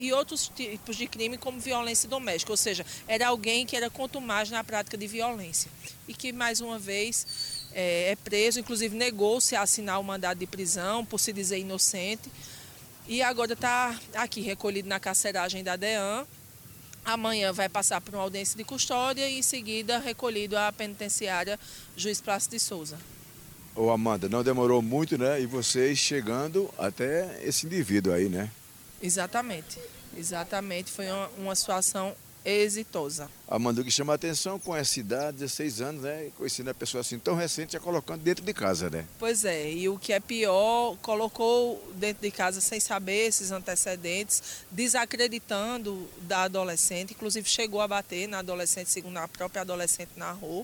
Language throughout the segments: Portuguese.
e outros tipos de crime como violência doméstica, ou seja, era alguém que era contumaz na prática de violência e que mais uma vez é preso, inclusive negou-se a assinar o mandado de prisão por se dizer inocente e agora está aqui recolhido na carceragem da DEAN. Amanhã vai passar por uma audiência de custódia e em seguida recolhido à penitenciária Juiz Plácido de Souza. Ô Amanda, não demorou muito, né? E vocês chegando até esse indivíduo aí, né? Exatamente, foi uma situação exitosa. Amanda, o que chama a atenção com essa idade, 16 anos, né? Conhecendo a pessoa assim tão recente, já colocando dentro de casa, né? Pois é, e o que é pior, colocou dentro de casa sem saber esses antecedentes, desacreditando da adolescente, inclusive chegou a bater na adolescente, segundo a própria adolescente narrou,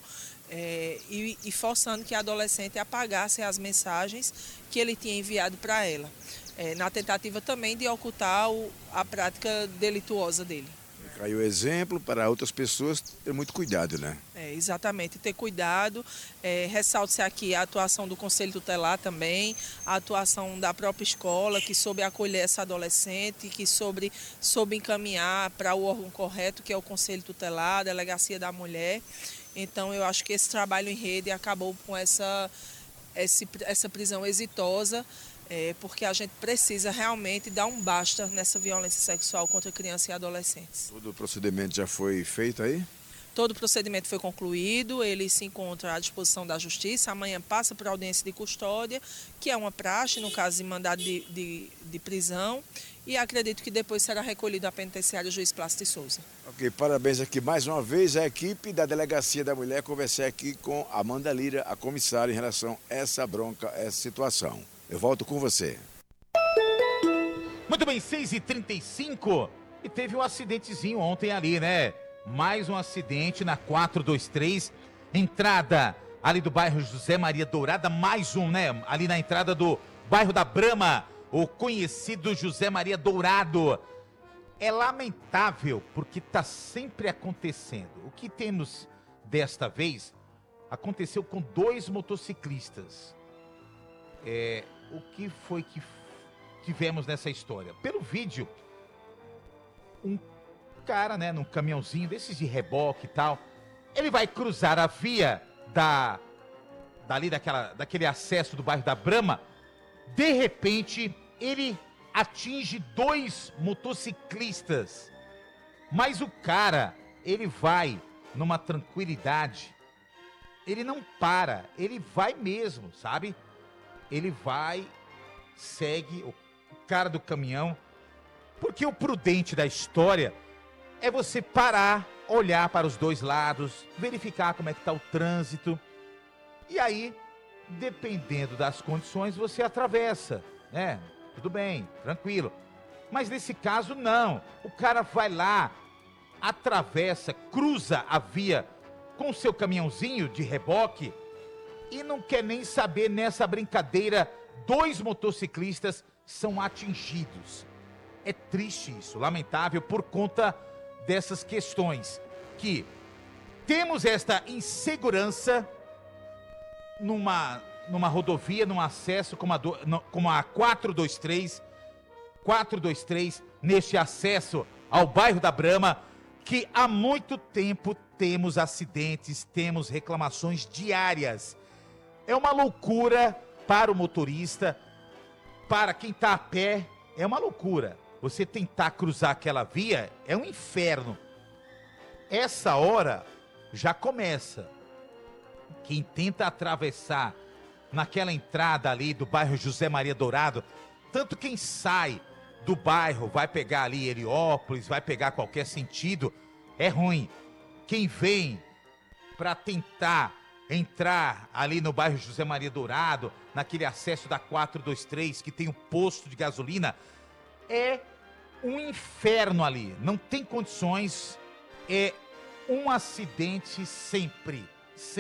e forçando que a adolescente apagasse as mensagens que ele tinha enviado para ela. Na tentativa também de ocultar a prática delituosa dele. Caiu exemplo para outras pessoas ter muito cuidado, né? Exatamente, ter cuidado. Ressalte-se aqui a atuação do Conselho Tutelar também, a atuação da própria escola, que soube acolher essa adolescente, que soube encaminhar para o órgão correto, que é o Conselho Tutelar, a Delegacia da Mulher. Então, eu acho que esse trabalho em rede acabou com essa prisão exitosa, porque a gente precisa realmente dar um basta nessa violência sexual contra crianças e adolescentes. Todo o procedimento já foi feito aí? Todo o procedimento foi concluído, ele se encontra à disposição da Justiça, amanhã passa por audiência de custódia, que é uma praxe no caso de mandado de prisão, e acredito que depois será recolhido à penitenciária Juiz Plácido de Souza. Ok, parabéns aqui mais uma vez à equipe da Delegacia da Mulher. Conversei aqui com Amanda Lira, a comissária, em relação a essa bronca, essa situação. Eu volto com você. Muito bem, 6h35 e teve um acidentezinho ontem ali, né? Mais um acidente na 423, entrada ali do bairro José Maria Dourada, mais um, né? Ali na entrada do bairro da Brama, o conhecido José Maria Dourado. É lamentável porque está sempre acontecendo. O que temos desta vez aconteceu com 2 motociclistas. O que foi que tivemos nessa história? Pelo vídeo, um cara, né, num caminhãozinho desses de reboque e tal, ele vai cruzar a via daquele acesso do bairro da Brama. De repente, ele atinge 2 motociclistas. Mas o cara, ele vai numa tranquilidade. Ele não para, ele vai mesmo, sabe? Ele vai, segue o cara do caminhão, porque o prudente da história é você parar, olhar para os 2 lados, verificar como é que está o trânsito, e aí, dependendo das condições, você atravessa, né? Tudo bem, tranquilo. Mas nesse caso, não. O cara vai lá, atravessa, cruza a via com o seu caminhãozinho de reboque, e não quer nem saber. Nessa brincadeira, 2 motociclistas são atingidos. É triste isso, lamentável, por conta dessas questões. Que temos esta insegurança numa rodovia, num acesso como a 423, neste acesso ao bairro da Brama, que há muito tempo temos acidentes, temos reclamações diárias. É uma loucura para o motorista, para quem está a pé, é uma loucura. Você tentar cruzar aquela via é um inferno. Essa hora já começa. Quem tenta atravessar naquela entrada ali do bairro José Maria Dourado, tanto quem sai do bairro vai pegar ali Heliópolis, vai pegar qualquer sentido, é ruim. Quem vem para tentar entrar ali no bairro José Maria Dourado, naquele acesso da 423, que tem um posto de gasolina, é um inferno ali, não tem condições, é um acidente sempre.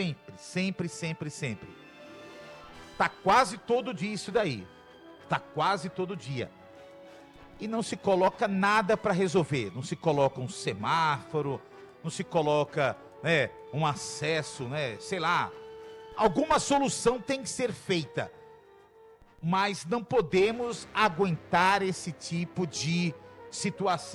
Tá quase todo dia isso daí, tá quase todo dia. E não se coloca nada para resolver, não se coloca um semáforo, não se coloca, né, um acesso, né, sei lá, alguma solução tem que ser feita. Mas não podemos aguentar esse tipo de situação.